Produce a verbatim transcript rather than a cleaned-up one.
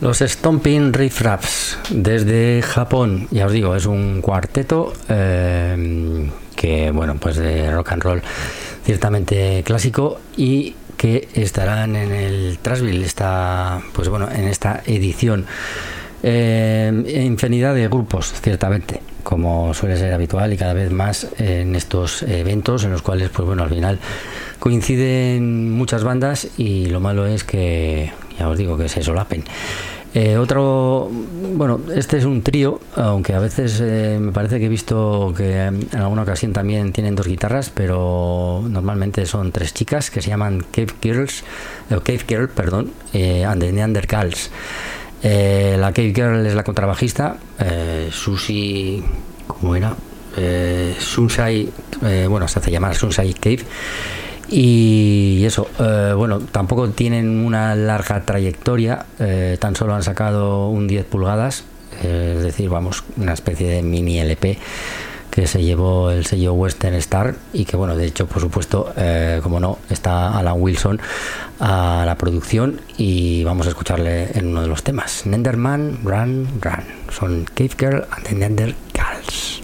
Los Stomping Riff Raps desde Japón, ya os digo, es un cuarteto eh, que, bueno, pues de rock and roll ciertamente clásico y que estarán en el Trashville, esta, pues bueno, en esta edición. Eh, infinidad de grupos, ciertamente, como suele ser habitual y cada vez más en estos eventos en los cuales, pues bueno, al final coinciden muchas bandas y lo malo es que, ya os digo, que se solapen. Eh, otro, bueno, este es un trío, aunque a veces eh, me parece que he visto que en alguna ocasión también tienen dos guitarras, pero normalmente son tres chicas que se llaman Cave Girls, eh, Cave Girl, perdón, eh, and the Neanderthals. Eh, la Cave Girl es la contrabajista, eh, Susie, ¿cómo era? Eh, Sunsai, eh, bueno, se hace llamar Sunsai Cave. Y eso, eh, bueno, tampoco tienen una larga trayectoria, eh, tan solo han sacado un diez pulgadas, eh, es decir, vamos, una especie de mini L P que se llevó el sello Western Star y que, bueno, de hecho, por supuesto, eh, como no, está Alan Wilson a la producción y vamos a escucharle en uno de los temas. Nenderman, Run, Run. Son Cave Girl and the Neanderthals.